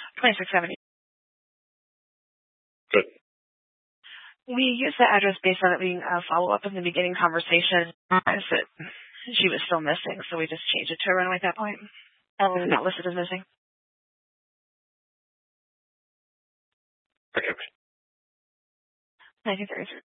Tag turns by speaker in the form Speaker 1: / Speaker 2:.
Speaker 1: 2670.
Speaker 2: Good.
Speaker 1: We used the address based on it being a follow-up in the beginning conversation. As that she was still missing, so we just changed it to a runaway at that point. Not listed as missing.
Speaker 2: Okay.
Speaker 1: 1933.